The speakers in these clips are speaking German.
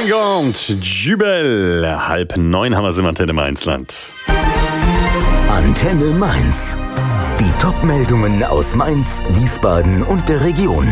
Singer und Jubel. 8:30 haben wir es im Antenne Mainzland. Antenne Mainz. Die Top-Meldungen aus Mainz, Wiesbaden und der Region.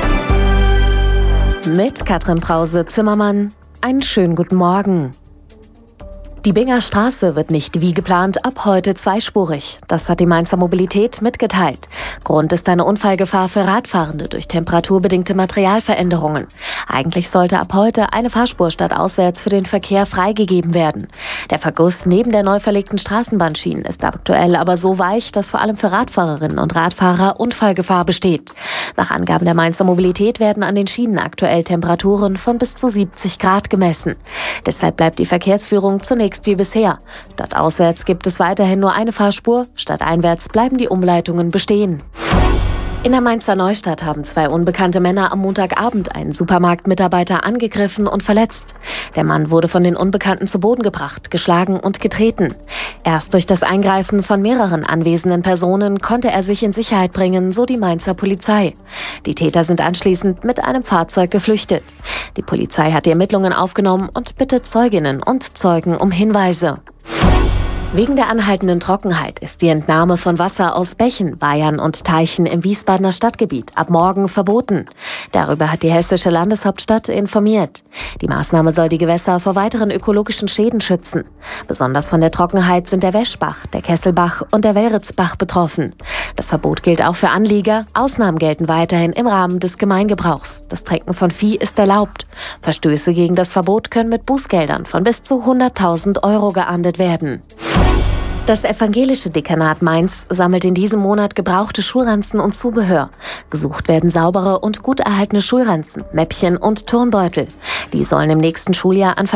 Mit Katrin Brause-Zimmermann. Einen schönen guten Morgen. Die Binger Straße wird nicht wie geplant ab heute zweispurig. Das hat die Mainzer Mobilität mitgeteilt. Grund ist eine Unfallgefahr für Radfahrende durch temperaturbedingte Materialveränderungen. Eigentlich sollte ab heute eine Fahrspur stadtauswärts für den Verkehr freigegeben werden. Der Verguss neben der neu verlegten Straßenbahnschienen ist aktuell aber so weich, dass vor allem für Radfahrerinnen und Radfahrer Unfallgefahr besteht. Nach Angaben der Mainzer Mobilität werden an den Schienen aktuell Temperaturen von bis zu 70 Grad gemessen. Deshalb bleibt die Verkehrsführung zunächst wie bisher. Stadtauswärts gibt es weiterhin nur eine Fahrspur, stadteinwärts bleiben die Umleitungen bestehen. In der Mainzer Neustadt haben 2 unbekannte Männer am Montagabend einen Supermarktmitarbeiter angegriffen und verletzt. Der Mann wurde von den Unbekannten zu Boden gebracht, geschlagen und getreten. Erst durch das Eingreifen von mehreren anwesenden Personen konnte er sich in Sicherheit bringen, so die Mainzer Polizei. Die Täter sind anschließend mit einem Fahrzeug geflüchtet. Die Polizei hat die Ermittlungen aufgenommen und bittet Zeuginnen und Zeugen um Hinweise. Wegen der anhaltenden Trockenheit ist die Entnahme von Wasser aus Bächen, Weihern und Teichen im Wiesbadener Stadtgebiet ab morgen verboten. Darüber hat die hessische Landeshauptstadt informiert. Die Maßnahme soll die Gewässer vor weiteren ökologischen Schäden schützen. Besonders von der Trockenheit sind der Weschbach, der Kesselbach und der Wellritzbach betroffen. Das Verbot gilt auch für Anlieger. Ausnahmen gelten weiterhin im Rahmen des Gemeingebrauchs. Das Tränken von Vieh ist erlaubt. Verstöße gegen das Verbot können mit Bußgeldern von bis zu 100.000 € geahndet werden. Das evangelische Dekanat Mainz sammelt in diesem Monat gebrauchte Schulranzen und Zubehör. Gesucht werden saubere und gut erhaltene Schulranzen, Mäppchen und Turnbeutel. Die sollen im nächsten Schuljahr an